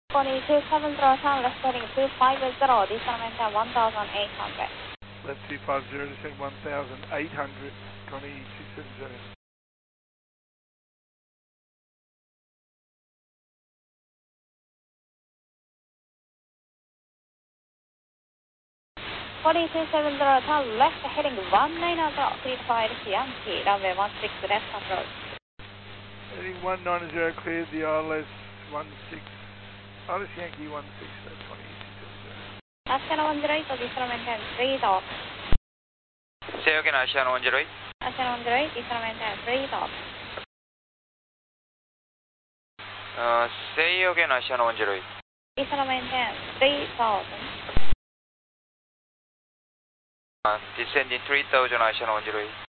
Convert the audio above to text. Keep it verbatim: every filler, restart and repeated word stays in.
twenty two seven zero ten, left heading two five zero, descend maintain one thousand eight hundred. Left two five zero, descend one thousand eight hundred, Connie two seven zero. twenty two seven zero ten, left heading one nine zero, three five Yankee, runway one six left approach. Heading one nine zero, cleared the I L S one six, I L S Yankee one six, that's twenty two seven zero. Asiana one zero eight, descend maintain three dot. Say again, Asiana one zero eight. Asiana one zero eight, descend maintain three dot. Uh, say again, Asiana one zero eight. Descend maintain three thousand. Uh, descending three thousand, Asiana one zero eight.